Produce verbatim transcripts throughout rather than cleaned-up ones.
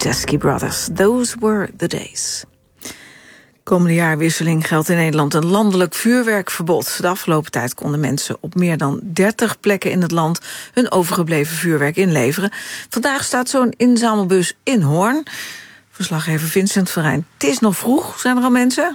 Teskey Brothers, those were the days. Komende jaarwisseling geldt in Nederland een landelijk vuurwerkverbod. De afgelopen tijd konden mensen op meer dan dertig plekken in het land hun overgebleven vuurwerk inleveren. Vandaag staat zo'n inzamelbus in Hoorn. Verslaggever Vincent Verijn. Het is nog vroeg, zijn er al mensen?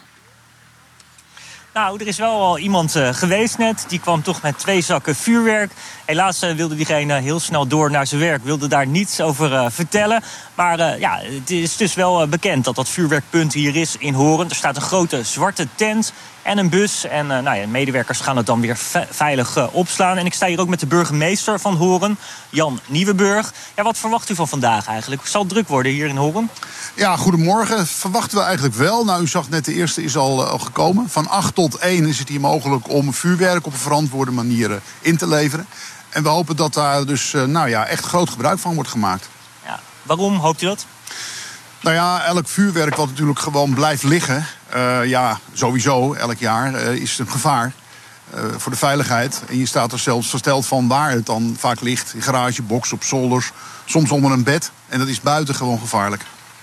Nou, er is wel al iemand uh, geweest net. Die kwam toch met twee zakken vuurwerk. Helaas uh, wilde diegene heel snel door naar zijn werk. Wilde daar niets over uh, vertellen. Maar uh, ja, het is dus wel uh, bekend dat dat vuurwerkpunt hier is in Hoorn. Er staat een grote zwarte tent en een bus. En uh, nou ja, medewerkers gaan het dan weer ve- veilig uh, opslaan. En ik sta hier ook met de burgemeester van Hoorn, Jan Nieuwenburg. Ja, wat verwacht u van vandaag eigenlijk? Zal het druk worden hier in Hoorn? Ja, goedemorgen. Verwachten we eigenlijk wel. Nou, u zag net, de eerste is al, uh, al gekomen. Van acht tot één is het hier mogelijk om vuurwerk op een verantwoorde manier uh, in te leveren. En we hopen dat daar dus uh, nou ja, echt groot gebruik van wordt gemaakt. Ja. Waarom hoopt u dat? Nou ja, elk vuurwerk wat natuurlijk gewoon blijft liggen, uh, ja, sowieso, elk jaar, uh, is een gevaar uh, voor de veiligheid. En je staat er zelfs versteld van waar het dan vaak ligt. In garagebox, op zolders, soms onder een bed. En dat is buitengewoon gevaarlijk.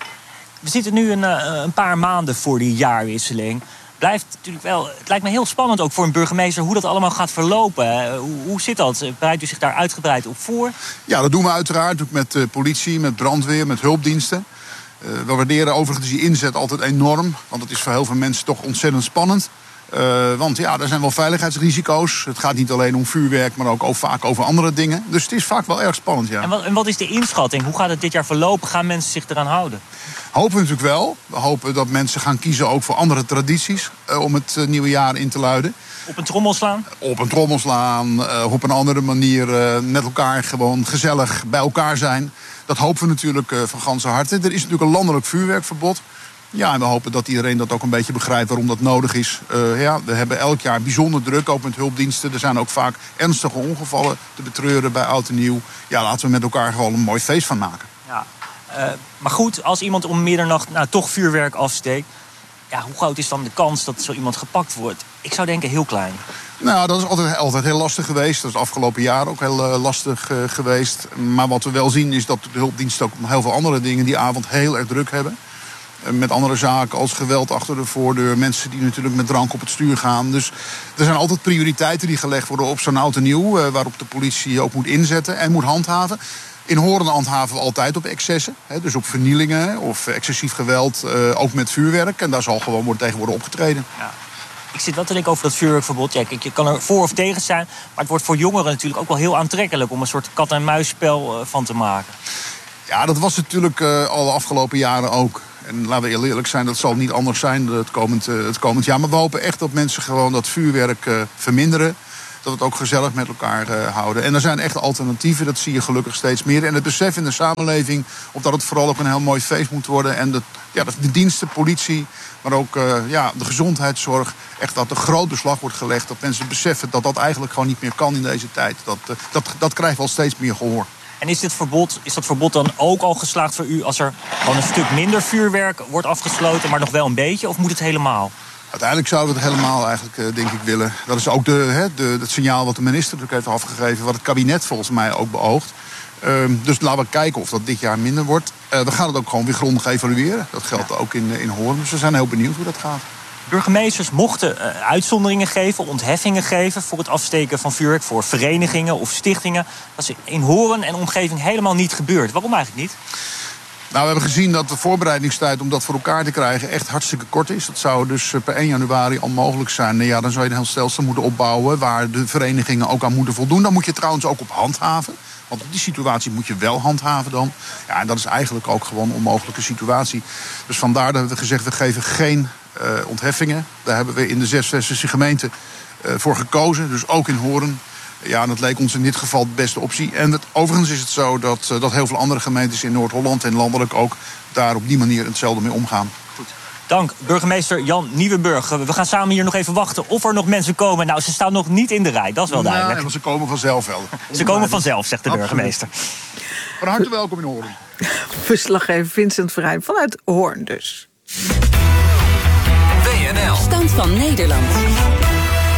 We zitten nu een, een paar maanden voor die jaarwisseling. Blijft natuurlijk wel, het lijkt me heel spannend ook voor een burgemeester hoe dat allemaal gaat verlopen. Hoe, hoe zit dat? Bereidt u zich daar uitgebreid op voor? Ja, dat doen we uiteraard ook met uh, politie, met brandweer, met hulpdiensten. Uh, we waarderen overigens die inzet altijd enorm. Want het is voor heel veel mensen toch ontzettend spannend. Uh, want ja, er zijn wel veiligheidsrisico's. Het gaat niet alleen om vuurwerk, maar ook, ook vaak over andere dingen. Dus het is vaak wel erg spannend, ja. En wat, en wat is de inschatting? Hoe gaat het dit jaar verlopen? Gaan mensen zich eraan houden? Hopen we natuurlijk wel. We hopen dat mensen gaan kiezen ook voor andere tradities uh, om het uh, nieuwe jaar in te luiden. Op een trommel slaan? Op een trommel slaan, uh, op een andere manier uh, met elkaar gewoon gezellig bij elkaar zijn. Dat hopen we natuurlijk uh, van ganse harte. Er is natuurlijk een landelijk vuurwerkverbod. Ja, en we hopen dat iedereen dat ook een beetje begrijpt waarom dat nodig is. Uh, ja, we hebben elk jaar bijzonder druk, ook met hulpdiensten. Er zijn ook vaak ernstige ongevallen te betreuren bij oud en nieuw. Ja, laten we met elkaar gewoon een mooi feest van maken. Ja. Uh, maar goed, als iemand om middernacht nou, toch vuurwerk afsteekt, ja, hoe groot is dan de kans dat zo iemand gepakt wordt? Ik zou denken heel klein. Nou, dat is altijd, altijd heel lastig geweest. Dat is het afgelopen jaar ook heel uh, lastig uh, geweest. Maar wat we wel zien is dat de hulpdiensten ook heel veel andere dingen die avond heel erg druk hebben. Met andere zaken als geweld achter de voordeur. Mensen die natuurlijk met drank op het stuur gaan. Dus er zijn altijd prioriteiten die gelegd worden op zo'n oud en nieuw. Uh, waarop de politie ook moet inzetten en moet handhaven. In Hoorn handhaven we altijd op excessen. Hè, dus op vernielingen of excessief geweld. Uh, ook met vuurwerk. En daar zal gewoon worden, tegen worden opgetreden. Ja. Ik zit wel te denken over dat vuurwerkverbod. Ja, kijk, je kan er voor of tegen zijn. Maar het wordt voor jongeren natuurlijk ook wel heel aantrekkelijk om een soort kat-en-muisspel uh, van te maken. Ja, dat was natuurlijk uh, al de afgelopen jaren ook. En laten we heel eerlijk zijn, dat zal niet anders zijn het komend, uh, het komend jaar. Maar we hopen echt dat mensen gewoon dat vuurwerk uh, verminderen. Dat we het ook gezellig met elkaar uh, houden. En er zijn echt alternatieven, dat zie je gelukkig steeds meer. En het besef in de samenleving, omdat het vooral ook een heel mooi feest moet worden. En de, ja, de diensten, politie, maar ook uh, ja, de gezondheidszorg. Echt dat er groot beslag wordt gelegd. Dat mensen beseffen dat dat eigenlijk gewoon niet meer kan in deze tijd. Dat, uh, dat, dat krijgt wel steeds meer gehoor. En is dit verbod, is dat verbod dan ook al geslaagd voor u als er gewoon een stuk minder vuurwerk wordt afgesloten, maar nog wel een beetje? Of moet het helemaal? Uiteindelijk zouden we het helemaal eigenlijk, uh, denk ik, willen. Dat is ook de, hè, de, het signaal wat de minister natuurlijk heeft afgegeven, wat het kabinet volgens mij ook beoogt. Uh, dus laten we kijken of dat dit jaar minder wordt. Uh, we gaan het ook gewoon weer grondig evalueren. Dat geldt ja. ook in, in Hoorn. Dus we zijn heel benieuwd hoe dat gaat. Burgemeesters mochten uh, uitzonderingen geven, ontheffingen geven voor het afsteken van vuurwerk voor verenigingen of stichtingen. Dat is in Hoorn en omgeving helemaal niet gebeurd. Waarom eigenlijk niet? Nou, we hebben gezien dat de voorbereidingstijd om dat voor elkaar te krijgen echt hartstikke kort is. Dat zou dus per één januari al mogelijk zijn. Ja, dan zou je een heel stelsel moeten opbouwen waar de verenigingen ook aan moeten voldoen. Dan moet je trouwens ook op handhaven. Want op die situatie moet je wel handhaven dan. Ja, en dat is eigenlijk ook gewoon een onmogelijke situatie. Dus vandaar dat we gezegd, we geven geen uh, ontheffingen. Daar hebben we in de zes westerse gemeenten uh, voor gekozen. Dus ook in Hoorn. Ja, en dat leek ons in dit geval de beste optie. En het, overigens is het zo dat, uh, dat heel veel andere gemeentes in Noord-Holland en landelijk ook daar op die manier hetzelfde mee omgaan. Goed. Dank, burgemeester Jan Nieuwenburg. We gaan samen hier nog even wachten of er nog mensen komen. Nou, ze staan nog niet in de rij, dat is wel duidelijk. Nee, maar ze komen vanzelf wel. Ze komen vanzelf, zegt de Absoluut. burgemeester. Van harte welkom in Hoorn. Verslaggever Vincent Verijn vanuit Hoorn dus. W N L. Stand van Nederland.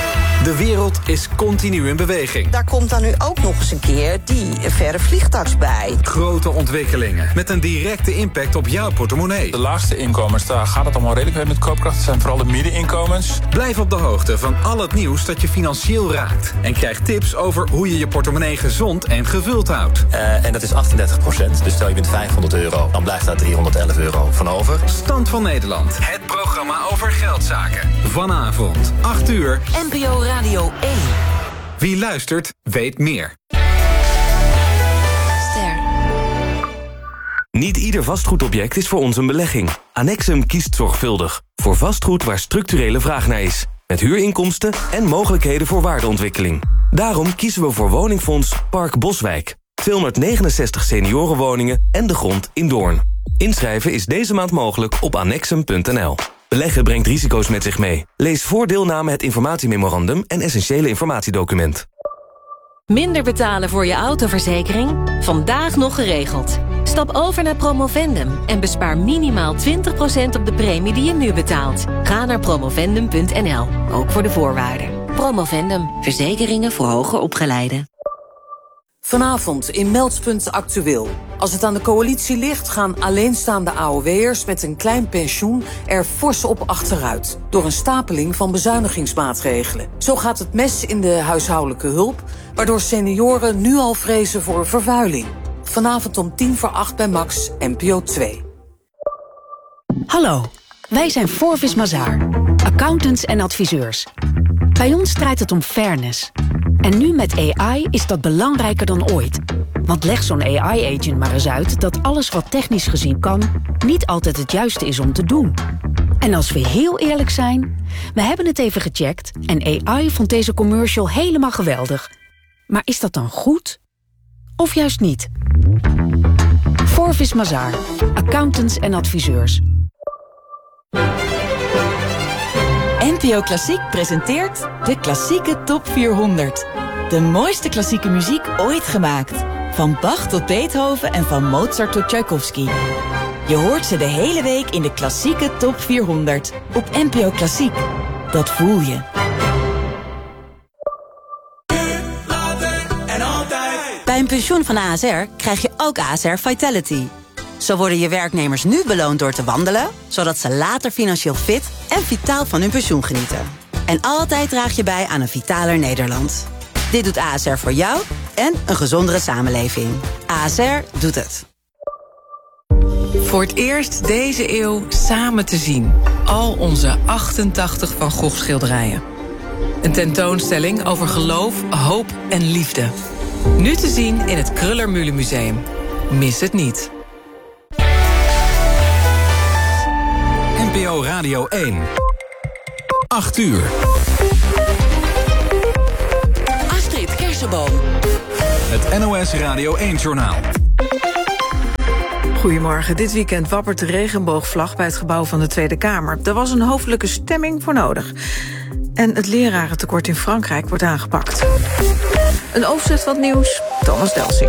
De wereld is continu in beweging. Daar komt dan nu ook nog eens een keer die verre vliegtax bij. Grote ontwikkelingen met een directe impact op jouw portemonnee. De laagste inkomens, daar gaat het allemaal redelijk mee met koopkracht. Het zijn vooral de middeninkomens. Blijf op de hoogte van al het nieuws dat je financieel raakt. En krijg tips over hoe je je portemonnee gezond en gevuld houdt. Uh, en dat is achtendertig procent. Dus stel je bent vijfhonderd euro, dan blijft daar driehonderdelf euro van over. Stand van Nederland. Het programma over geldzaken. Vanavond, acht uur. N P O Radio één. Wie luistert, weet meer. Ster. Niet ieder vastgoedobject is voor ons een belegging. Annexum kiest zorgvuldig voor vastgoed waar structurele vraag naar is. Met huurinkomsten en mogelijkheden voor waardeontwikkeling. Daarom kiezen we voor woningfonds Park Boswijk. tweehonderdnegenenzestig seniorenwoningen en de grond in Doorn. Inschrijven is deze maand mogelijk op annexum punt n l. Beleggen brengt risico's met zich mee. Lees voor deelname het informatiememorandum en essentiële informatiedocument. Minder betalen voor je autoverzekering? Vandaag nog geregeld. Stap over naar Promovendum en bespaar minimaal twintig procent op de premie die je nu betaalt. Ga naar promovendum punt n l, ook voor de voorwaarden. Promovendum, verzekeringen voor hoger opgeleiden. Vanavond in Meldpunt Actueel. Als het aan de coalitie ligt, gaan alleenstaande A O W'ers met een klein pensioen er fors op achteruit. Door een stapeling van bezuinigingsmaatregelen. Zo gaat het mes in de huishoudelijke hulp, waardoor senioren nu al vrezen voor vervuiling. Vanavond om tien voor acht bij Max, N P O twee. Hallo, wij zijn Forvis Mazars, accountants en adviseurs. Bij ons draait het om fairness. En nu met A I is dat belangrijker dan ooit. Want leg zo'n A I-agent maar eens uit dat alles wat technisch gezien kan niet altijd het juiste is om te doen. En als we heel eerlijk zijn, we hebben het even gecheckt en A I vond deze commercial helemaal geweldig. Maar is dat dan goed? Of juist niet? Forvis Mazars, accountants en adviseurs. N P O Klassiek presenteert de klassieke top vierhonderd. De mooiste klassieke muziek ooit gemaakt. Van Bach tot Beethoven en van Mozart tot Tchaikovsky. Je hoort ze de hele week in de klassieke top vierhonderd. Op N P O Klassiek. Dat voel je. Bij een pensioen van A S R krijg je ook A S R Vitality. Zo worden je werknemers nu beloond door te wandelen, zodat ze later financieel fit en vitaal van hun pensioen genieten. En altijd draag je bij aan een vitaler Nederland. Dit doet A S R voor jou en een gezondere samenleving. A S R doet het. Voor het eerst deze eeuw samen te zien. Al onze achtentachtig Van Gogh schilderijen. Een tentoonstelling over geloof, hoop en liefde. Nu te zien in het Kröller-Mühle Museum. Mis het niet. N P O Radio één. acht uur. Astrid Kersenboom. Het N O S Radio één-journaal. Goedemorgen. Dit weekend wappert de regenboogvlag bij het gebouw van de Tweede Kamer. Daar was een hoofdelijke stemming voor nodig. En het lerarentekort in Frankrijk wordt aangepakt. Een overzicht van het nieuws, Thomas Delsing.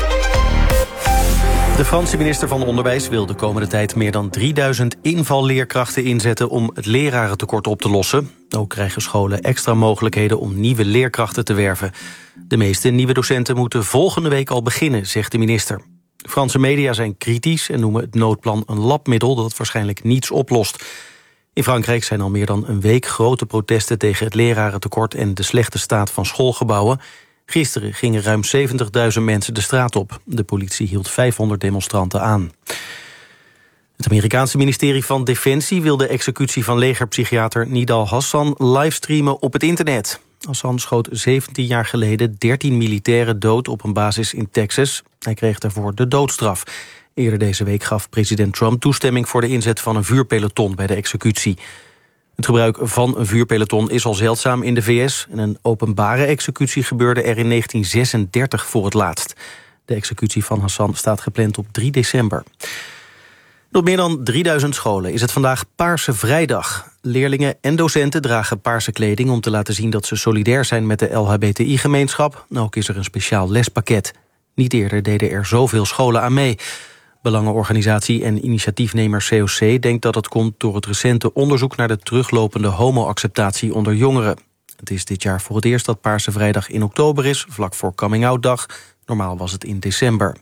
De Franse minister van Onderwijs wil de komende tijd meer dan drieduizend invalleerkrachten inzetten om het lerarentekort op te lossen. Ook krijgen scholen extra mogelijkheden om nieuwe leerkrachten te werven. De meeste nieuwe docenten moeten volgende week al beginnen, zegt de minister. Franse media zijn kritisch en noemen het noodplan een labmiddel dat waarschijnlijk niets oplost. In Frankrijk zijn al meer dan een week grote protesten tegen het lerarentekort en de slechte staat van schoolgebouwen. Gisteren gingen ruim zeventigduizend mensen de straat op. De politie hield vijfhonderd demonstranten aan. Het Amerikaanse ministerie van Defensie wil de executie van legerpsychiater Nidal Hassan livestreamen op het internet. Hassan schoot zeventien jaar geleden dertien militairen dood op een basis in Texas. Hij kreeg daarvoor de doodstraf. Eerder deze week gaf president Trump toestemming voor de inzet van een vuurpeloton bij de executie. Het gebruik van een vuurpeloton is al zeldzaam in de V S. En een openbare executie gebeurde er in negentien zesendertig voor het laatst. De executie van Hassan staat gepland op drie december. Op meer dan drieduizend scholen is het vandaag Paarse Vrijdag. Leerlingen en docenten dragen paarse kleding om te laten zien dat ze solidair zijn met de L H B T I-gemeenschap. Ook is er een speciaal lespakket. Niet eerder deden er zoveel scholen aan mee. Belangenorganisatie en initiatiefnemer C O C denkt dat het komt door het recente onderzoek naar de teruglopende homoacceptatie onder jongeren. Het is dit jaar voor het eerst dat Paarse Vrijdag in oktober is, vlak voor Coming-out-dag. Normaal was het in december.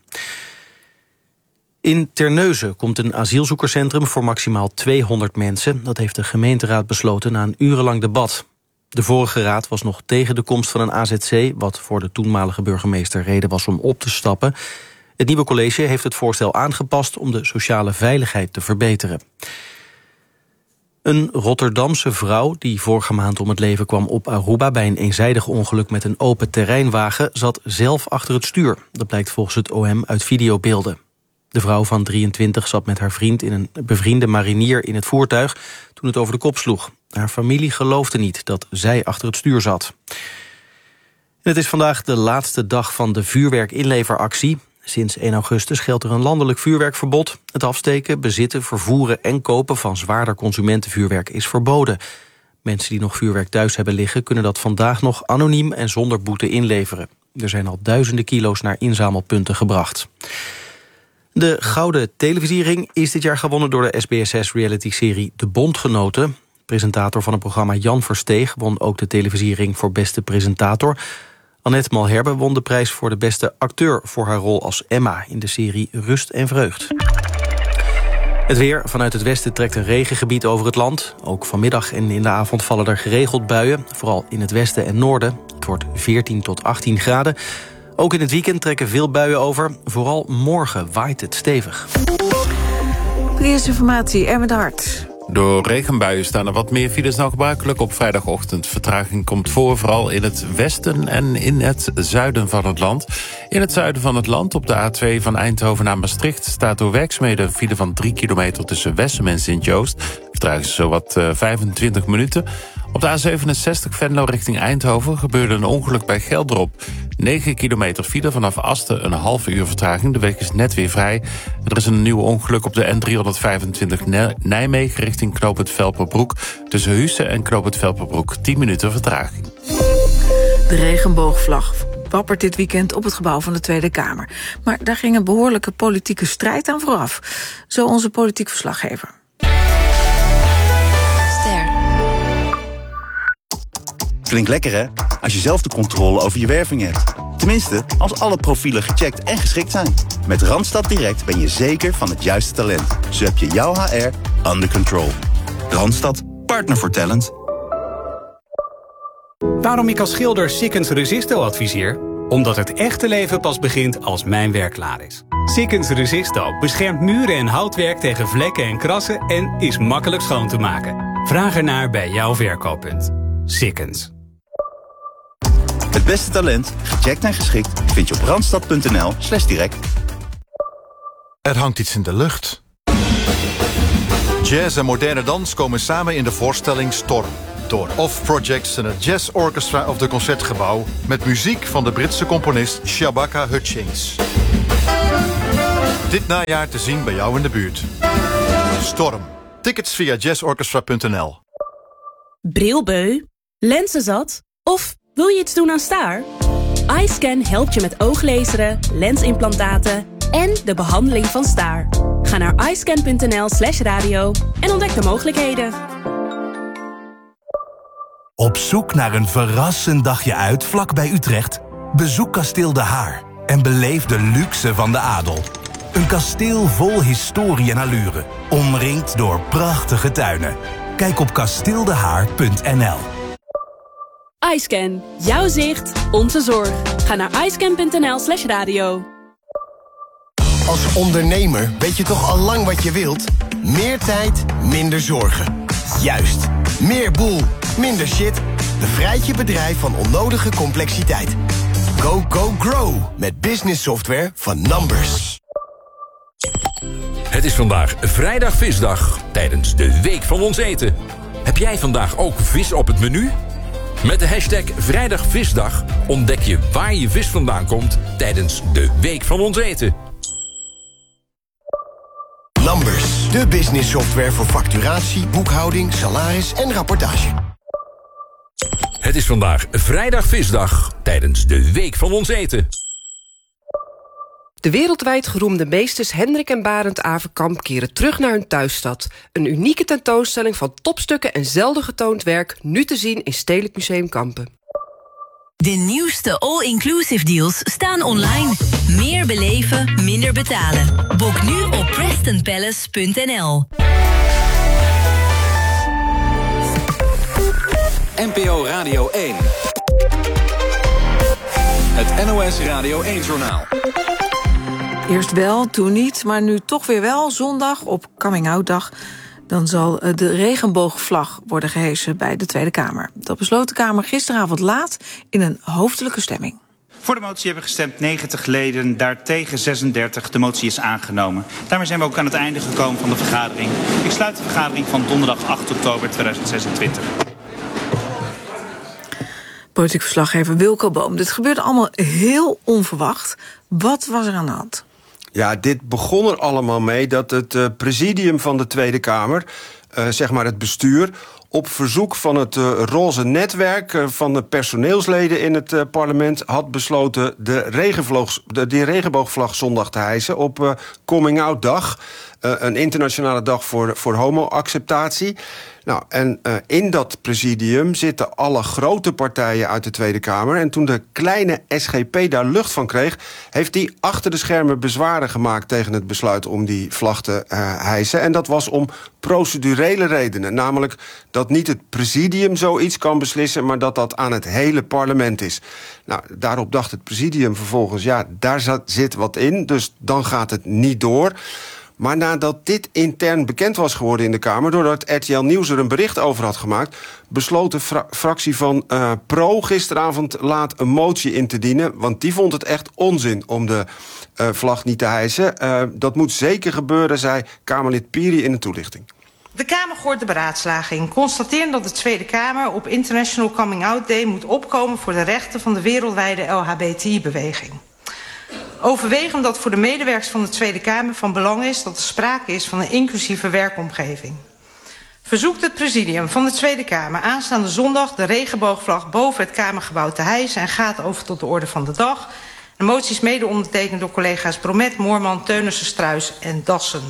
In Terneuzen komt een asielzoekerscentrum voor maximaal tweehonderd mensen. Dat heeft de gemeenteraad besloten na een urenlang debat. De vorige raad was nog tegen de komst van een A Z C... wat voor de toenmalige burgemeester reden was om op te stappen. Het nieuwe college heeft het voorstel aangepast om de sociale veiligheid te verbeteren. Een Rotterdamse vrouw die vorige maand om het leven kwam op Aruba... bij een eenzijdig ongeluk met een open terreinwagen... zat zelf achter het stuur. Dat blijkt volgens het O M uit videobeelden. De vrouw van drieëntwintig zat met haar vriend in een bevriende marinier in het voertuig... toen het over de kop sloeg. Haar familie geloofde niet dat zij achter het stuur zat. En het is vandaag de laatste dag van de vuurwerkinleveractie. Sinds één augustus geldt er een landelijk vuurwerkverbod. Het afsteken, bezitten, vervoeren en kopen van zwaarder consumentenvuurwerk is verboden. Mensen die nog vuurwerk thuis hebben liggen... kunnen dat vandaag nog anoniem en zonder boete inleveren. Er zijn al duizenden kilo's naar inzamelpunten gebracht. De Gouden Televisiering is dit jaar gewonnen door de S B S zes-reality-serie De Bondgenoten. Presentator van het programma Jan Versteeg won ook de televisiering voor beste presentator. Annette Malherbe won de prijs voor de beste acteur voor haar rol als Emma in de serie Rust en Vreugd. Het weer. Vanuit het westen trekt een regengebied over het land. Ook vanmiddag en in de avond vallen er geregeld buien, vooral in het westen en noorden. Het wordt veertien tot achttien graden. Ook in het weekend trekken veel buien over. Vooral morgen waait het stevig. Verkeersinformatie, Erwin de Hart. Door regenbuien staan er wat meer files dan gebruikelijk op vrijdagochtend. Vertraging komt voor, vooral in het westen en in het zuiden van het land. In het zuiden van het land, op de A twee van Eindhoven naar Maastricht... staat door werkzaamheden een file van drie kilometer tussen Wessem en Sint-Joost. Vertraging is zowat uh, vijfentwintig minuten. Op de A zevenenzestig Venlo richting Eindhoven gebeurde een ongeluk bij Gelderop. negen kilometer file vanaf Asten, een halve uur vertraging. De weg is net weer vrij. Er is een nieuw ongeluk op de N driehonderdvijfentwintig Nijmegen richting Knoop-het Velperbroek. Tussen Husse en Knoop-het Velperbroek tien minuten vertraging. De regenboogvlag wappert dit weekend op het gebouw van de Tweede Kamer. Maar daar ging een behoorlijke politieke strijd aan vooraf. Zo onze politiek verslaggever. Klinkt lekker, hè? Als je zelf de controle over je werving hebt. Tenminste, als alle profielen gecheckt en geschikt zijn. Met Randstad Direct ben je zeker van het juiste talent. Zo heb je jouw H R under control. Randstad, partner voor talent. Waarom ik als schilder Sikkens Resisto adviseer? Omdat het echte leven pas begint als mijn werk klaar is. Sikkens Resisto beschermt muren en houtwerk tegen vlekken en krassen... en is makkelijk schoon te maken. Vraag ernaar bij jouw verkooppunt. Sikkens. Het beste talent, gecheckt en geschikt, vind je op randstad.nl slash direct. Er hangt iets in de lucht. Jazz en moderne dans komen samen in de voorstelling Storm. Door Off Projects en het Jazz Orchestra of de Concertgebouw... met muziek van de Britse componist Shabaka Hutchings. Dit najaar te zien bij jou in de buurt. Storm. Tickets via jazzorchestra punt n l. Brilbeu? Lenzenzat? Of wil je iets doen aan staar? iScan helpt je met ooglezeren, lensimplantaten en de behandeling van staar. Ga naar iscan.nl slash radio en ontdek de mogelijkheden. Op zoek naar een verrassend dagje uit vlak bij Utrecht? Bezoek Kasteel De Haar en beleef de luxe van de adel. Een kasteel vol historie en allure, omringd door prachtige tuinen. Kijk op kasteeldehaar punt n l. iScan. Jouw zicht, onze zorg. Ga naar iscan.nl slash radio. Als ondernemer weet je toch al lang wat je wilt? Meer tijd, minder zorgen. Juist. Meer boel, minder shit. Bevrijd je bedrijf van onnodige complexiteit. Go, go, grow. Met business software van Numbers. Het is vandaag vrijdag visdag tijdens de Week van ons eten. Heb jij vandaag ook vis op het menu? Met de hashtag vrijdagvisdag ontdek je waar je vis vandaan komt tijdens de Week van ons eten. Numbers, de business software voor facturatie, boekhouding, salaris en rapportage. Het is vandaag vrijdag visdag tijdens de Week van ons eten. De wereldwijd geroemde meesters Hendrik en Barend Averkamp keren terug naar hun thuisstad. Een unieke tentoonstelling van topstukken en zelden getoond werk, nu te zien in Stedelijk Museum Kampen. De nieuwste all-inclusive deals staan online. Meer beleven, minder betalen. Boek nu op preston palace punt n l. N P O Radio één. Het N O S Radio één-journaal. Eerst wel, toen niet, maar nu toch weer wel. Zondag op Coming Out Dag. Dan zal de regenboogvlag worden gehesen bij de Tweede Kamer. Dat besloot de Kamer gisteravond laat in een hoofdelijke stemming. Voor de motie hebben gestemd negentig leden, daartegen zesendertig. De motie is aangenomen. Daarmee zijn we ook aan het einde gekomen van de vergadering. Ik sluit de vergadering van donderdag acht oktober tweeduizend zesentwintig. Politiek verslaggever Wilco Boom. Dit gebeurde allemaal heel onverwacht. Wat was er aan de hand? Ja, dit begon er allemaal mee dat het uh, presidium van de Tweede Kamer, uh, zeg maar het bestuur, op verzoek van het uh, roze netwerk uh, van de personeelsleden in het uh, parlement had besloten de, regenvloog, de, die regenboogvlag zondag te hijsen op uh, Coming Out Dag. Uh, een internationale dag voor, voor homo-acceptatie. Nou, en uh, in dat presidium zitten alle grote partijen uit de Tweede Kamer. En toen de kleine S G P daar lucht van kreeg, heeft hij achter de schermen bezwaren gemaakt tegen het besluit om die vlag te uh, hijsen. En dat was om procedurele redenen. Namelijk dat niet het presidium zoiets kan beslissen, maar dat dat aan het hele parlement is. Nou, daarop dacht het presidium vervolgens, ja, daar zat, zit wat in, dus dan gaat het niet door. Maar nadat dit intern bekend was geworden in de Kamer, doordat R T L Nieuws er een bericht over had gemaakt, besloot de fra- fractie van uh, Pro gisteravond laat een motie in te dienen. Want die vond het echt onzin om de uh, vlag niet te hijsen. Uh, dat moet zeker gebeuren, zei Kamerlid Piri in de toelichting. De Kamer hoort de beraadslaging. Constateren dat de Tweede Kamer op International Coming Out Day moet opkomen voor de rechten van de wereldwijde L H B T I-beweging. Overwegen dat voor de medewerkers van de Tweede Kamer van belang is dat er sprake is van een inclusieve werkomgeving. Verzoekt het presidium van de Tweede Kamer aanstaande zondag de regenboogvlag boven het Kamergebouw te hijsen en gaat over tot de orde van de dag. De motie is mede ondertekend door collega's Bromet, Moorman, Teunissen, Struijs en Dassen.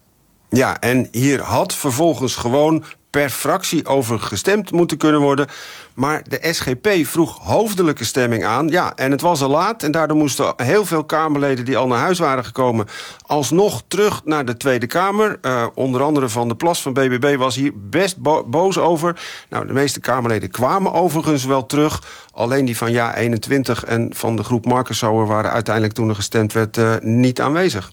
Ja, en hier had vervolgens gewoon per fractie over gestemd moeten kunnen worden. Maar de S G P vroeg hoofdelijke stemming aan. Ja, en het was al laat en daardoor moesten heel veel Kamerleden die al naar huis waren gekomen alsnog terug naar de Tweede Kamer. Uh, onder andere Van der Plas van B B B was hier best bo- boos over. Nou, de meeste Kamerleden kwamen overigens wel terug. Alleen die van Ja eenentwintig en van de groep Markensauer waren uiteindelijk toen er gestemd werd uh, niet aanwezig.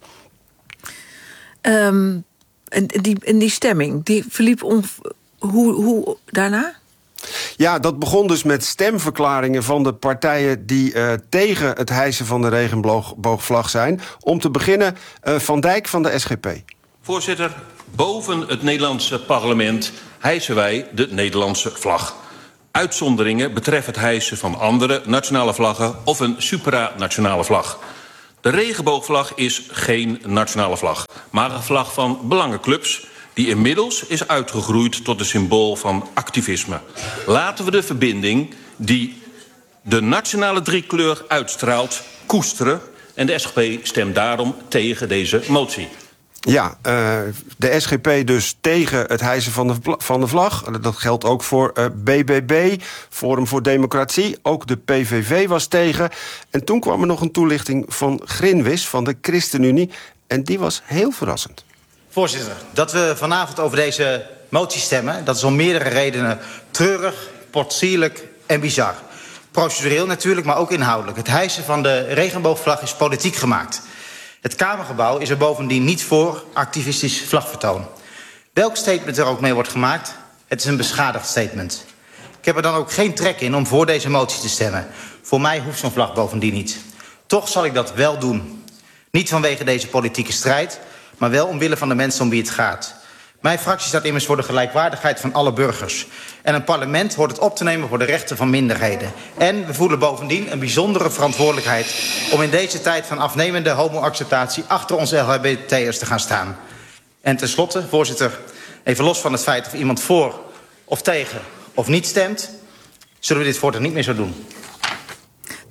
Um, en, die, en die stemming, die verliep on, hoe, hoe daarna? Ja, dat begon dus met stemverklaringen van de partijen die uh, tegen het hijsen van de regenboogvlag zijn. Om te beginnen uh, Van Dijk van de S G P. Voorzitter, boven het Nederlandse parlement hijsen wij de Nederlandse vlag. Uitzonderingen betreffen het hijsen van andere nationale vlaggen of een supranationale vlag. De regenboogvlag is geen nationale vlag, maar een vlag van belangenclubs die inmiddels is uitgegroeid tot een symbool van activisme. Laten we de verbinding die de nationale driekleur uitstraalt koesteren. En de S G P stemt daarom tegen deze motie. Ja, uh, de S G P dus tegen het hijsen van de, van de vlag. Dat geldt ook voor uh, B B B, Forum voor Democratie. Ook de P V V was tegen. En toen kwam er nog een toelichting van Grinwis van de ChristenUnie. En die was heel verrassend. Voorzitter, dat we vanavond over deze motie stemmen, dat is om meerdere redenen treurig, potsierlijk en bizar. Procedureel natuurlijk, maar ook inhoudelijk. Het hijsen van de regenboogvlag is politiek gemaakt. Het Kamergebouw is er bovendien niet voor activistisch vlagvertoon. Welk statement er ook mee wordt gemaakt, het is een beschadigd statement. Ik heb er dan ook geen trek in om voor deze motie te stemmen. Voor mij hoeft zo'n vlag bovendien niet. Toch zal ik dat wel doen. Niet vanwege deze politieke strijd, maar wel omwille van de mensen om wie het gaat. Mijn fractie staat immers voor de gelijkwaardigheid van alle burgers. En een parlement hoort het op te nemen voor de rechten van minderheden. En we voelen bovendien een bijzondere verantwoordelijkheid om in deze tijd van afnemende homo-acceptatie achter onze L H B T'ers te gaan staan. En tenslotte, voorzitter, even los van het feit of iemand voor of tegen of niet stemt, zullen we dit voortaan niet meer zo doen.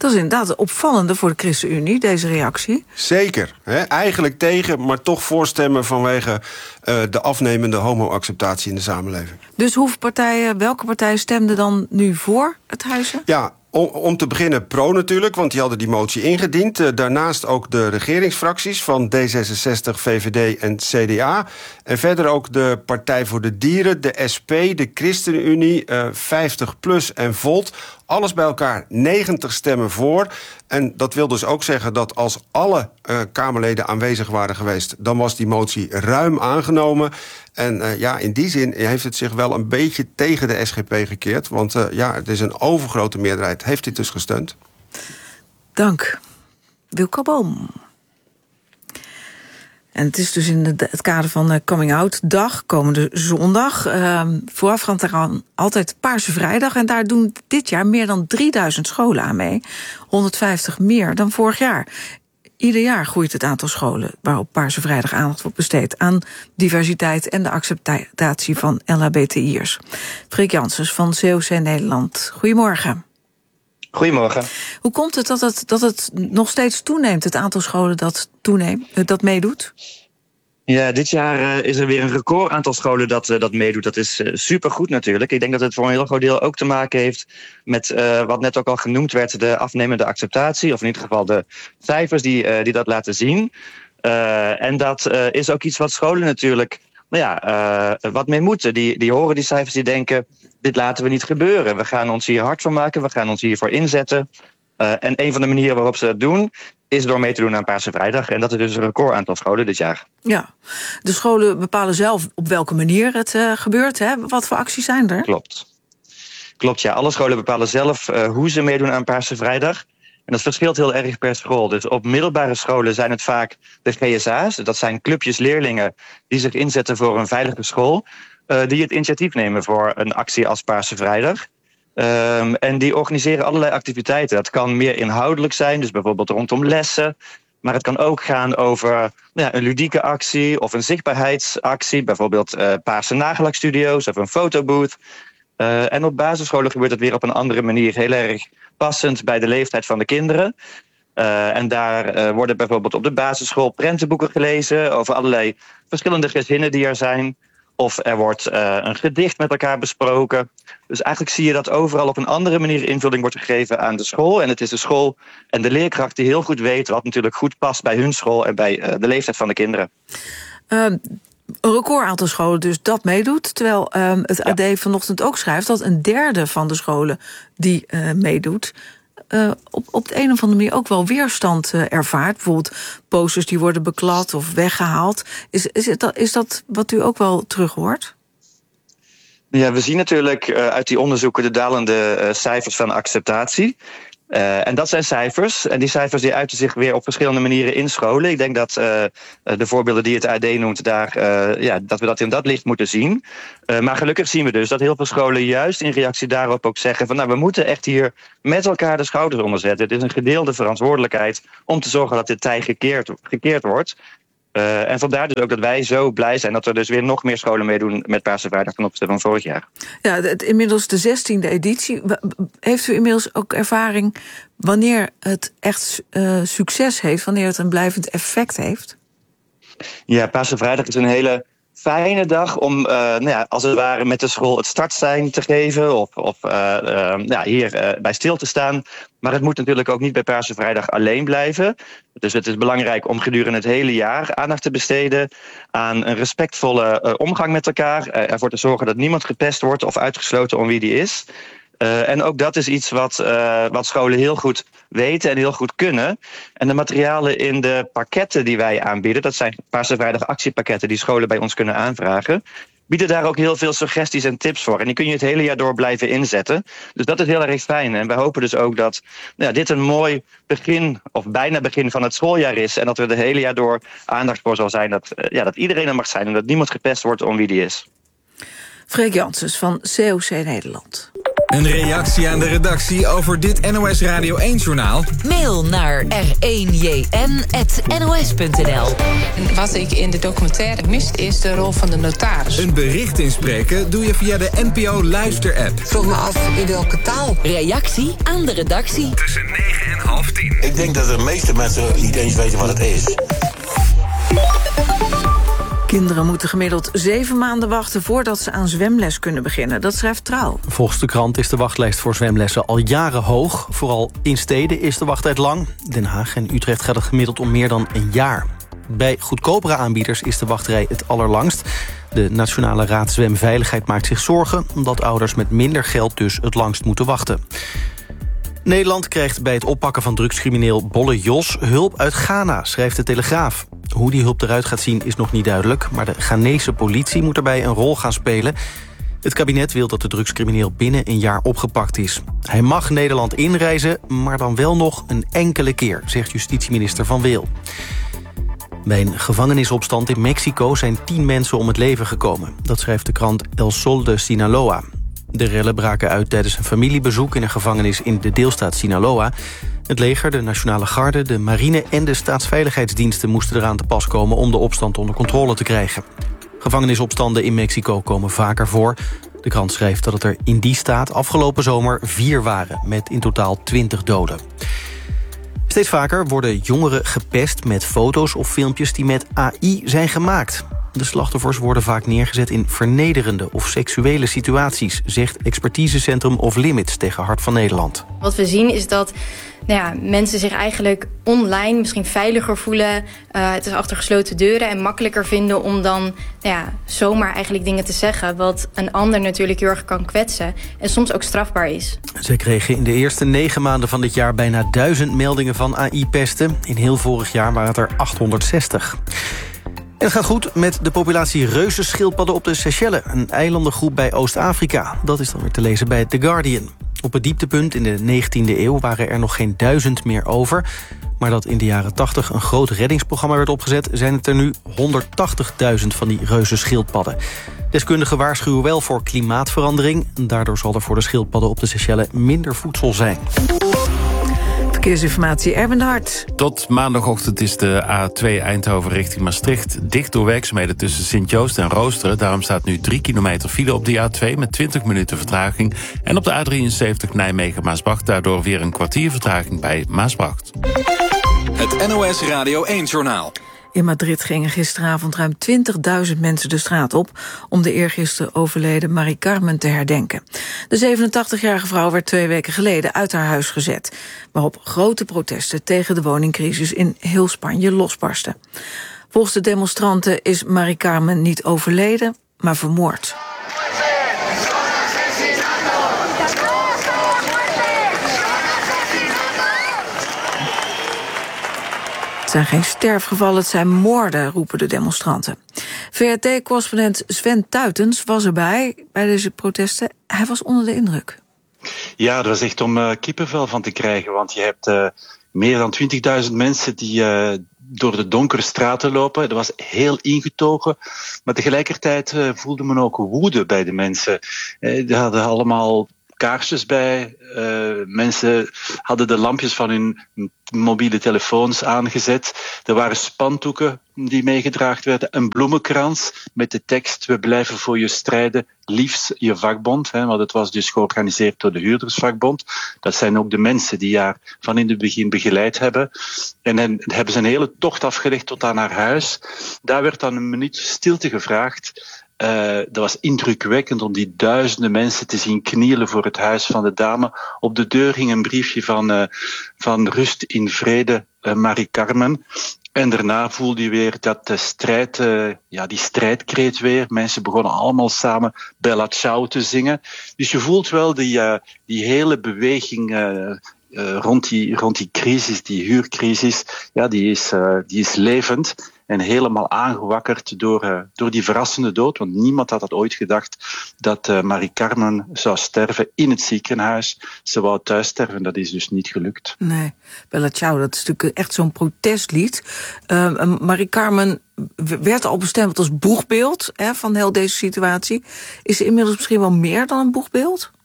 Dat is inderdaad een opvallende voor de ChristenUnie, deze reactie. Zeker. Hè? Eigenlijk tegen, maar toch voorstemmen vanwege uh, de afnemende homo-acceptatie in de samenleving. Dus hoeveel partijen, welke partijen stemden dan nu voor het huizen? Ja, om, om te beginnen Pro natuurlijk, want die hadden die motie ingediend. Uh, daarnaast ook de regeringsfracties van D zesenzestig, V V D en C D A. En verder ook de Partij voor de Dieren, de S P, de ChristenUnie, uh, vijftig plus en Volt. Alles bij elkaar negentig stemmen voor. En dat wil dus ook zeggen dat als alle uh, Kamerleden aanwezig waren geweest, dan was die motie ruim aangenomen. En uh, ja, in die zin heeft het zich wel een beetje tegen de S G P gekeerd. Want uh, ja, het is een overgrote meerderheid. Heeft dit dus gesteund. Dank. Wilco Boom. En het is dus in de, het kader van uh, Coming Out Dag, komende zondag. Uh, voorafgaand daaraan altijd Paarse Vrijdag. En daar doen dit jaar meer dan drieduizend scholen aan mee. honderdvijftig meer dan vorig jaar. Ieder jaar groeit het aantal scholen waarop Paarse Vrijdag aandacht wordt besteed aan diversiteit en de acceptatie van L H B T I'ers. Freek Janssens van C O C Nederland. Goedemorgen. Goedemorgen. Hoe komt het dat het, dat het nog steeds toeneemt, het aantal scholen dat toeneemt, dat meedoet? Ja, dit jaar uh, is er weer een record aantal scholen dat, uh, dat meedoet. Dat is uh, supergoed natuurlijk. Ik denk dat het voor een heel groot deel ook te maken heeft met uh, wat net ook al genoemd werd, de afnemende acceptatie. Of in ieder geval de cijfers die, uh, die dat laten zien. Uh, en dat uh, is ook iets wat scholen natuurlijk nou ja, uh, wat mee moeten. Die, die horen die cijfers, die denken, dit laten we niet gebeuren. We gaan ons hier hard voor maken, we gaan ons hiervoor inzetten. Uh, en een van de manieren waarop ze dat doen is door mee te doen aan Paarse Vrijdag. En dat is dus een record aantal scholen dit jaar. Ja, de scholen bepalen zelf op welke manier het uh, gebeurt. Hè? Wat voor acties zijn er? Klopt. Klopt, ja. Alle scholen bepalen zelf uh, hoe ze meedoen aan Paarse Vrijdag. En dat verschilt heel erg per school. Dus op middelbare scholen zijn het vaak de G S A's. Dat zijn clubjes leerlingen die zich inzetten voor een veilige school. Uh, die het initiatief nemen voor een actie als Paarse Vrijdag. Um, en die organiseren allerlei activiteiten. Dat kan meer inhoudelijk zijn, dus bijvoorbeeld rondom lessen. Maar het kan ook gaan over nou ja, een ludieke actie of een zichtbaarheidsactie. Bijvoorbeeld uh, Paarse nagellakstudio's of een fotobooth. Uh, en op basisscholen gebeurt het weer op een andere manier. Heel erg passend bij de leeftijd van de kinderen. Uh, en daar uh, worden bijvoorbeeld op de basisschool prentenboeken gelezen over allerlei verschillende gezinnen die er zijn. Of er wordt uh, een gedicht met elkaar besproken. Dus eigenlijk zie je dat overal op een andere manier invulling wordt gegeven aan de school. En het is de school en de leerkracht die heel goed weten wat natuurlijk goed past bij hun school en bij uh, de leeftijd van de kinderen. Uh, een record aantal scholen dus dat meedoet. Terwijl uh, het A D ja. vanochtend ook schrijft dat een derde van de scholen die uh, meedoet Uh, op, op de een of andere manier ook wel weerstand uh, ervaart. Bijvoorbeeld posters die worden beklad of weggehaald. Is, is, het, is dat wat u ook wel terug hoort? Ja, we zien natuurlijk uh, uit die onderzoeken de dalende uh, cijfers van acceptatie. Uh, en dat zijn cijfers. En die cijfers die uiten zich weer op verschillende manieren in scholen. Ik denk dat uh, de voorbeelden die het A D noemt, daar, uh, ja, dat we dat in dat licht moeten zien. Uh, maar gelukkig zien we dus dat heel veel scholen juist in reactie daarop ook zeggen van nou, we moeten echt hier met elkaar de schouders onder zetten. Het is een gedeelde verantwoordelijkheid om te zorgen dat dit tij gekeerd, gekeerd wordt. Uh, en vandaar dus ook dat wij zo blij zijn dat er dus weer nog meer scholen meedoen met Paarse Vrijdag ten opzichte van vorig jaar. Ja, het, inmiddels de zestiende editie. Heeft u inmiddels ook ervaring wanneer het echt uh, succes heeft, wanneer het een blijvend effect heeft? Ja, Paarse Vrijdag is een hele fijne dag om uh, nou ja, als het ware met de school het startsein te geven of, of uh, uh, ja, hier uh, bij stil te staan. Maar het moet natuurlijk ook niet bij Paarse Vrijdag alleen blijven. Dus het is belangrijk om gedurende het hele jaar aandacht te besteden aan een respectvolle uh, omgang met elkaar. Uh, ervoor te zorgen dat niemand gepest wordt of uitgesloten om wie die is. Uh, en ook dat is iets wat, uh, wat scholen heel goed weten en heel goed kunnen. En de materialen in de pakketten die wij aanbieden, dat zijn Paarse Vrijdag actiepakketten die scholen bij ons kunnen aanvragen, bieden daar ook heel veel suggesties en tips voor. En die kun je het hele jaar door blijven inzetten. Dus dat is heel erg fijn. En wij hopen dus ook dat nou ja, dit een mooi begin, of bijna begin van het schooljaar is. En dat er het hele jaar door aandacht voor zal zijn. Dat, uh, ja, dat iedereen er mag zijn en dat niemand gepest wordt om wie die is. Freek Janssens van C O C Nederland. Een reactie aan de redactie over dit N O S Radio één-journaal? Mail naar r één j n at n o s punt n l. Wat ik in de documentaire mist is de rol van de notaris. Een bericht inspreken doe je via de N P O Luister-app. Vroeg me af in welke taal. Reactie aan de redactie. Tussen negen en half tien. Ik denk dat de meeste mensen niet eens weten wat het is. Kinderen moeten gemiddeld zeven maanden wachten voordat ze aan zwemles kunnen beginnen. Dat schrijft Trouw. Volgens de krant is de wachtlijst voor zwemlessen al jaren hoog. Vooral in steden is de wachttijd lang. Den Haag en Utrecht gaat het gemiddeld om meer dan een jaar. Bij goedkopere aanbieders is de wachtrij het allerlangst. De Nationale Raad Zwemveiligheid maakt zich zorgen, omdat ouders met minder geld dus het langst moeten wachten. Nederland krijgt bij het oppakken van drugscrimineel Bolle Jos hulp uit Ghana, schrijft de Telegraaf. Hoe die hulp eruit gaat zien is nog niet duidelijk, maar de Ghanese politie moet daarbij een rol gaan spelen. Het kabinet wil dat de drugscrimineel binnen een jaar opgepakt is. Hij mag Nederland inreizen, maar dan wel nog een enkele keer, zegt justitieminister Van Weel. Bij een gevangenisopstand in Mexico zijn tien mensen om het leven gekomen. Dat schrijft de krant El Sol de Sinaloa. De rellen braken uit tijdens een familiebezoek in een gevangenis in de deelstaat Sinaloa. Het leger, de Nationale Garde, de marine en de staatsveiligheidsdiensten moesten eraan te pas komen om de opstand onder controle te krijgen. Gevangenisopstanden in Mexico komen vaker voor. De krant schrijft dat het er in die staat afgelopen zomer vier waren, met in totaal twintig doden. Steeds vaker worden jongeren gepest met foto's of filmpjes die met A I zijn gemaakt. De slachtoffers worden vaak neergezet in vernederende of seksuele situaties, zegt expertisecentrum Off Limits tegen Hart van Nederland. Wat we zien is dat nou ja, mensen zich eigenlijk online misschien veiliger voelen. Uh, het is achter gesloten deuren en makkelijker vinden om dan nou ja, zomaar eigenlijk dingen te zeggen, wat een ander natuurlijk heel erg kan kwetsen en soms ook strafbaar is. Zij kregen in de eerste negen maanden van dit jaar bijna duizend meldingen van A I-pesten. In heel vorig jaar waren het er achthonderdzestig. En het gaat goed met de populatie reuzenschildpadden op de Seychelles, een eilandengroep bij Oost-Afrika. Dat is dan weer te lezen bij The Guardian. Op het dieptepunt in de negentiende eeuw waren er nog geen duizend meer over. Maar dat in de jaren tachtig een groot reddingsprogramma werd opgezet, zijn het er nu honderdtachtigduizend van die reuzenschildpadden. Deskundigen waarschuwen wel voor klimaatverandering. Daardoor zal er voor de schildpadden op de Seychelles minder voedsel zijn. Verkeersinformatie, Erwin de Hart. Tot maandagochtend is de A twee Eindhoven richting Maastricht dicht door werkzaamheden tussen Sint-Joost en Roosteren. Daarom staat nu drie kilometer file op de A twee met twintig minuten vertraging. En op de A drieënzeventig Nijmegen-Maasbracht daardoor weer een kwartier vertraging bij Maasbracht. Het N O S Radio één-journaal. In Madrid gingen gisteravond ruim twintigduizend mensen de straat op om de eergisteren overleden Mari Carmen te herdenken. De zevenentachtigjarige vrouw werd twee weken geleden uit haar huis gezet, waarop grote protesten tegen de woningcrisis in heel Spanje losbarsten. Volgens de demonstranten is Mari Carmen niet overleden, maar vermoord. Het zijn geen sterfgevallen, het zijn moorden, roepen de demonstranten. V R T-correspondent Sven Tuitens was erbij bij deze protesten. Hij was onder de indruk. Ja, er was echt om uh, kippenvel van te krijgen, want je hebt uh, meer dan twintigduizend mensen die uh, door de donkere straten lopen. Dat was heel ingetogen, maar tegelijkertijd uh, voelde men ook woede bij de mensen. Uh, die hadden allemaal kaarsjes bij. Uh, mensen hadden de lampjes van hun mobiele telefoons aangezet. Er waren spandoeken die meegedraagd werden. Een bloemenkrans met de tekst: we blijven voor je strijden, liefst je vakbond. Hè, want het was dus georganiseerd door de huurdersvakbond. Dat zijn ook de mensen die haar van in het begin begeleid hebben. En dan hebben ze een hele tocht afgelegd tot aan haar huis. Daar werd dan een minuut stilte gevraagd. Uh, dat was indrukwekkend om die duizenden mensen te zien knielen voor het huis van de dame. Op de deur hing een briefje van, uh, van rust in vrede, uh, Mari Carmen. En daarna voelde je weer dat de strijd, uh, ja, die strijdkreet weer. Mensen begonnen allemaal samen Bella Ciao te zingen. Dus je voelt wel die, uh, die hele beweging uh, uh, rond, die, rond die crisis, die huurcrisis. Ja, die is, uh, die is levend. En helemaal aangewakkerd door, uh, door die verrassende dood. Want niemand had dat ooit gedacht dat uh, Mari Carmen zou sterven in het ziekenhuis. Ze wou thuis sterven, dat is dus niet gelukt. Nee, Bella Ciao, dat is natuurlijk echt zo'n protestlied. Uh, Mari Carmen werd al bestempeld als boegbeeld hè, van heel deze situatie. Is ze inmiddels misschien wel meer dan een boegbeeld?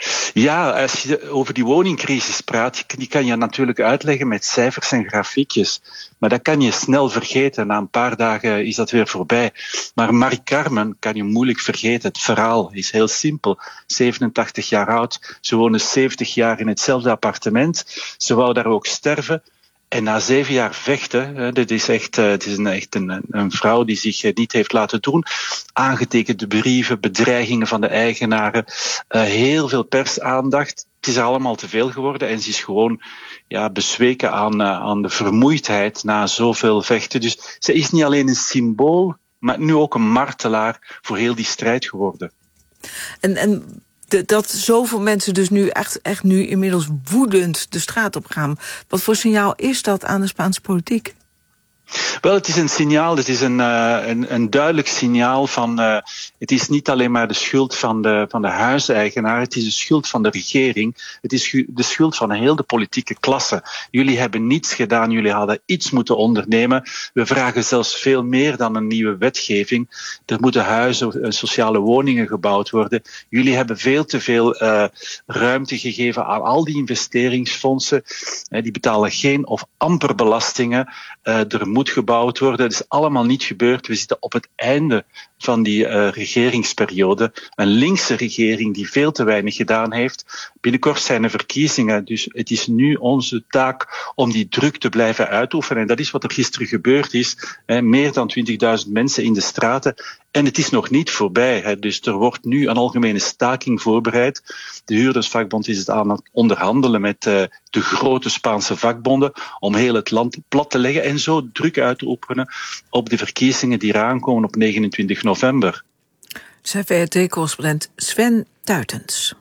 Ja, als je over die woningcrisis praat, die kan je natuurlijk uitleggen met cijfers en grafiekjes. Maar dat kan je snel vergeten. Na een paar dagen is dat weer voorbij. Maar Marie Carmen kan je moeilijk vergeten. Het verhaal is heel simpel. zevenentachtig jaar oud. Ze woonde zeventig jaar in hetzelfde appartement. Ze wou daar ook sterven. En na zeven jaar vechten, dit is echt, het is een, echt een, een vrouw die zich niet heeft laten doen, aangetekende brieven, bedreigingen van de eigenaren, uh, heel veel persaandacht. Het is allemaal te veel geworden en ze is gewoon ja, bezweken aan, uh, aan de vermoeidheid na zoveel vechten. Dus ze is niet alleen een symbool, maar nu ook een martelaar voor heel die strijd geworden. En, en de, dat zoveel mensen dus nu echt, echt nu inmiddels woedend de straat op gaan. Wat voor signaal is dat aan de Spaanse politiek? Wel, het is een signaal, het is een, uh, een, een duidelijk signaal van, uh, het is niet alleen maar de schuld van de, van de huiseigenaar, het is de schuld van de regering, het is de schuld van heel de politieke klasse. Jullie hebben niets gedaan, jullie hadden iets moeten ondernemen. We vragen zelfs veel meer dan een nieuwe wetgeving. Er moeten huizen, sociale woningen gebouwd worden. Jullie hebben veel te veel uh, ruimte gegeven aan al die investeringsfondsen. Uh, die betalen geen of amper belastingen. Uh, er moet gebouwd worden. Dat is allemaal niet gebeurd. We zitten op het einde van die uh, regeringsperiode. Een linkse regering die veel te weinig gedaan heeft. Binnenkort zijn er verkiezingen. Dus het is nu onze taak om die druk te blijven uitoefenen. En dat is wat er gisteren gebeurd is. Hè, meer dan twintigduizend mensen in de straten. En het is nog niet voorbij. Hè. Dus er wordt nu een algemene staking voorbereid. De huurdersvakbond is het aan het onderhandelen met uh, de grote Spaanse vakbonden om heel het land plat te leggen en zo druk uit te oefenen op de verkiezingen die eraan komen op negenentwintig november. Zijn V R T-correspondent Sven Tuitens.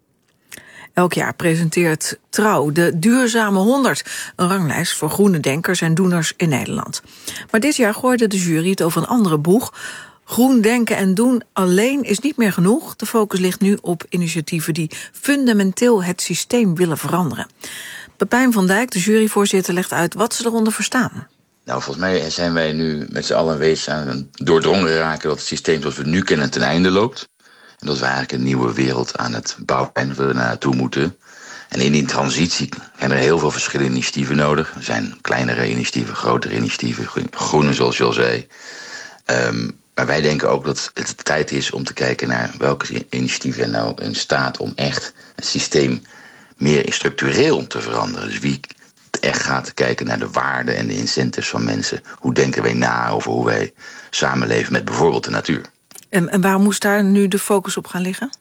Elk jaar presenteert Trouw de Duurzame honderd, een ranglijst voor groene denkers en doeners in Nederland. Maar dit jaar gooide de jury het over een andere boeg. Groen denken en doen alleen is niet meer genoeg. De focus ligt nu op initiatieven die fundamenteel het systeem willen veranderen. Pepijn van Dijk, de juryvoorzitter, legt uit wat ze eronder verstaan. Nou, volgens mij zijn wij nu met z'n allen wees aan doordrongen raken dat het systeem zoals we het nu kennen ten einde loopt. En dat we eigenlijk een nieuwe wereld aan het bouwen en we naartoe moeten. En in die transitie zijn er heel veel verschillende initiatieven nodig. Er zijn kleinere initiatieven, grotere initiatieven, groene zoals je al zei. Um, maar wij denken ook dat het tijd is om te kijken naar welke initiatieven zijn nou in staat om echt het systeem meer structureel te veranderen. Dus wie echt gaat kijken naar de waarden en de incentives van mensen. Hoe denken wij na over hoe wij samenleven met bijvoorbeeld de natuur. En, en waarom moest daar nu de focus op gaan liggen?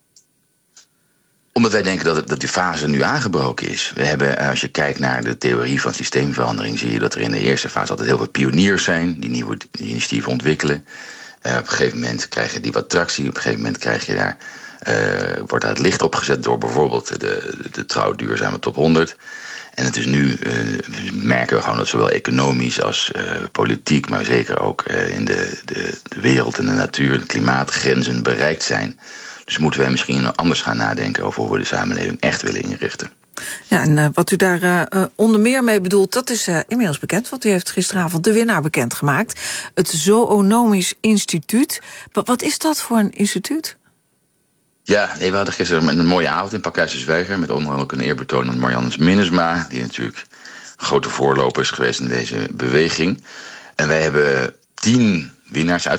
Omdat wij denken dat, het, dat die fase nu aangebroken is. We hebben, als je kijkt naar de theorie van systeemverandering, zie je dat er in de eerste fase altijd heel veel pioniers zijn die nieuwe initiatieven ontwikkelen. Uh, op een gegeven moment krijg je die wat tractie. Op een gegeven moment krijg je daar, uh, wordt daar het licht opgezet door bijvoorbeeld de, de, de Trouw Duurzame Top honderd. En het is nu, uh, merken we gewoon dat zowel economisch als uh, politiek, maar zeker ook uh, in de, de, de wereld en de natuur, de klimaatgrenzen bereikt zijn. Dus moeten wij misschien anders gaan nadenken over hoe we de samenleving echt willen inrichten. Ja, en uh, wat u daar uh, onder meer mee bedoelt, dat is uh, inmiddels bekend. Want u heeft gisteravond de winnaar bekendgemaakt. Het Zoonomisch Instituut. Wat, wat is dat voor een instituut? Ja, nee, we hadden gisteren een mooie avond in Pakhuis de Zwijger met onder andere een eerbetoon aan Marianne Minnesma, die natuurlijk grote voorloper is geweest in deze beweging. En wij hebben tien winnaars uitgekozen